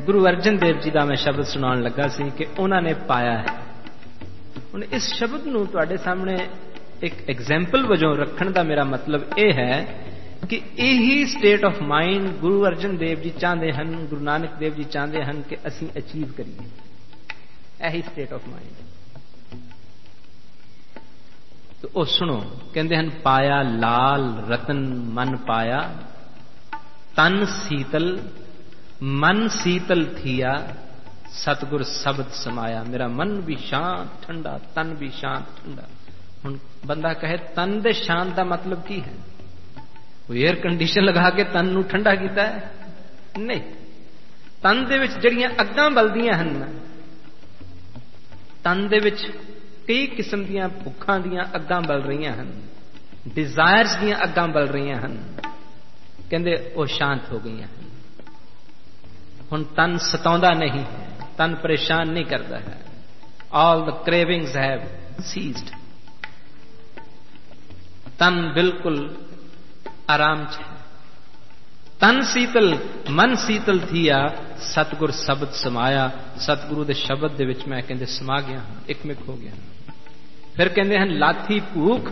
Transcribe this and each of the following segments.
गुरु अर्जन देव जी का मैं शब्द सुनाउण लगा सी कि उन्होंने पाया है। हुण इस शब्द नूं तुहाडे सामने एक एग्जाम्पल वजों रखण का मेरा मतलब यह है कि यही state of mind Guru Arjan Dev ji चाहते हैं, गुरु नानक देव जी चाहते हैं कि असीं अचीव करिए। यही स्टेट ऑफ माइंड। तो वो सुनो, कहते हैं पाया लाल रतन मन पाया, तन शीतल मन शीतल थिया, सतगुर शब्द समाया। मेरा मन भी शांत ठंडा, तन भी शांत ठंडा। हुण बंदा कहे तन दे शांत का मतलब की है? कोई एयर कंडीशन लगा के तन नूं ठंडा कीता है? नहीं। तन दे विच जड़ियां अग्गां बलदियां हन, तन दे विच कई किस्म दीयां भुखां दीयां अग्गां बल रही हैं, डिजायर्स दीयां अग्गां बल रही हैं, कहंदे वो शांत हो गई हैं। हुण तन सताउंदा नहीं है, तन परेशान नहीं करता है। All the cravings have seized. तन बिल्कुल आराम च है। तन शीतल मन शीतल थिया, सतगुर शब्द समाया। सतगुरु के शब्द दे विच मैं कहंदे समा गया हां, एकमिक हो गया। फिर कहंदे हन लाथी भूख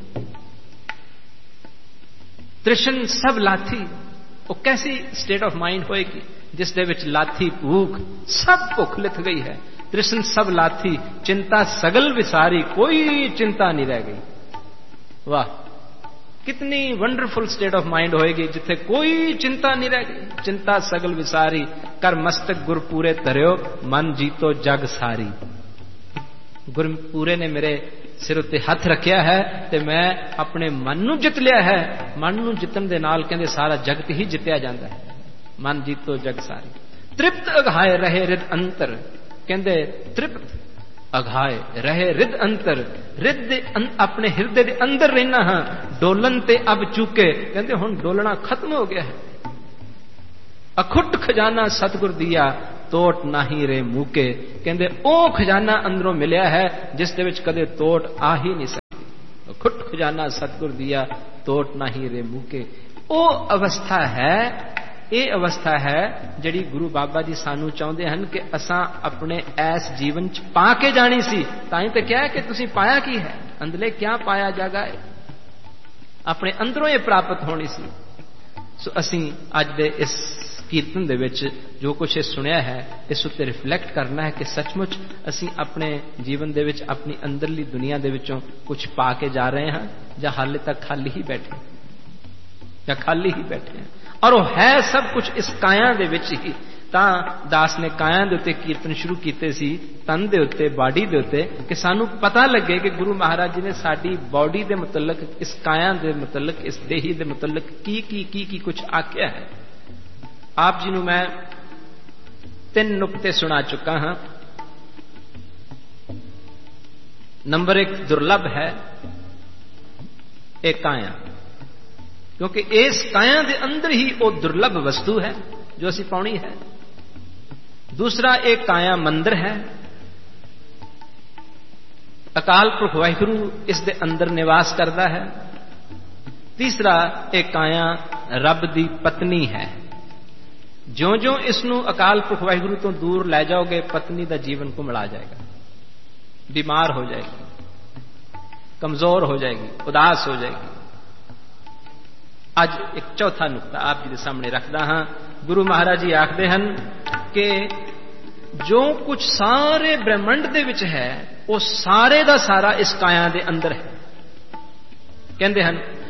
तृष्ण सब लाथी। वो कैसी स्टेट ऑफ माइंड होएगी जिस दे विच लाथी भूख सब भुख लिथ गई है, तृष्ण सब लाथी, चिंता सगल विसारी, कोई चिंता नहीं रह गई। वाह, कितनी वंडरफुल स्टेट ऑफ माइंड होएगी जिथे कोई चिंता नहीं रह गई। चिंता सगल विसारी, कर मस्तक गुर पूरे धरियो, मन जीतो जग सारी। गुरपूरे ने मेरे सिर उत्ते हथ रखिया है ते मैं अपने मन नूं जित लिया है। मन नूं जितन दे नाल कहंदे सारा जगत ही जितया जाता है। मन जीतो जग सारी। तृप्त अघाए रहे रिद अंतर, कहंदे तृप्त अघाए रहे रिद अंतर, रिद अपने हिरदे दे अंदर रहना हां, डोलन ते अब चूके, कहंदे हुण डोलना खत्म हो गया है। अखुट खजाना सतगुर दिया, तोट नाही रे मूके, कहंदे ओ खजाना अंदरों मिलिया है जिस दे विच कदे तोट आ ही नहीं सकती। अखुट खजाना सतगुर दिया, तोट नाही रे मूके। ओ अवस्था है, ये अवस्था है जिहड़ी गुरु बाबा जी सानू चाहुंदे हन कि असां अपने ऐस जीवन च पा के जानी सी। तां ही तो क्या है कि तुसीं पाया की है, अंदले क्या पाया जागा है, अपने अंदरों ये प्राप्त होनी सी। सो असीं अज दे इस कीर्तन दे विच जो कुछ ये सुनिया है, इस उत्ते रिफ्लैक्ट करना है कि सचमुच असीं अपने जीवन दे विच अपनी अंदरली दुनिया दे विचों कुछ पा के जा रहे हैं, या हाले तक खाली ही बैठे, या खाली ही बैठे हैं। और वो है सब कुछ इस काया दे विच ही। तां दास ने काया दे उत्ते कीर्तन शुरू कीते सी, तन दे उत्ते, बाडी दे उत्ते, कि सानू पता लगे कि गुरु महाराज जी ने साडी बॉडी दे मुतलक, इस काया दे मुतलक, इस देही दे मुतलक की कुछ आख्या है। आप जी नू मैं 3 नुक्ते सुना चुका हां। नंबर 1 दुर्लभ है एक काया, क्योंकि इस काया दे अंदर ही वो दुर्लभ वस्तु है जो असी पाउणी है। दूसरा, एक काया मंदिर है, अकाल पुरख वाहिगुरु इस दे अंदर निवास करता है। तीसरा, एक काया रब दी पत्नी है। ज्यों ज्यों इसनू अकाल पुरख वाहिगुरु तो दूर लै जाओगे, पत्नी का जीवन को मिला जाएगा, बीमार हो जाएगी, कमजोर हो जाएगी, उदास हो जाएगी। आज एक चौथा नुकता आप जी के सामने रखदा हां। गुरु महाराज जी आखदे हन कि जो कुछ सारे ब्रह्मंड दे विच है, वो सारे दा सारा इस काया दे अंदर है। कहंदे हन